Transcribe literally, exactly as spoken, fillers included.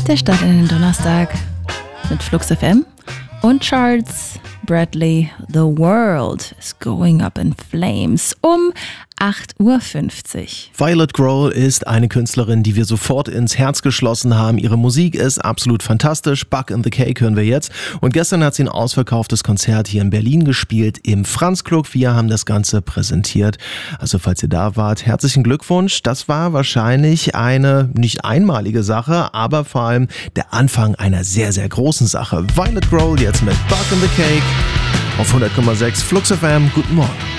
Der Start in den Donnerstag mit Flux F M und Charles Bradley. The World is Going Up in Flames um acht Uhr fünfzig. Violet Grohl ist eine Künstlerin, die wir sofort ins Herz geschlossen haben. Ihre Musik ist absolut fantastisch. Bug in the Cake hören wir jetzt. Und gestern hat sie ein ausverkauftes Konzert hier in Berlin gespielt, im Franz-Club. Wir haben das Ganze präsentiert. Also falls ihr da wart, herzlichen Glückwunsch. Das war wahrscheinlich eine nicht einmalige Sache, aber vor allem der Anfang einer sehr, sehr großen Sache. Violet Grohl jetzt mit Bug in the Cake auf hundert Komma sechs Flux F M. Guten Morgen.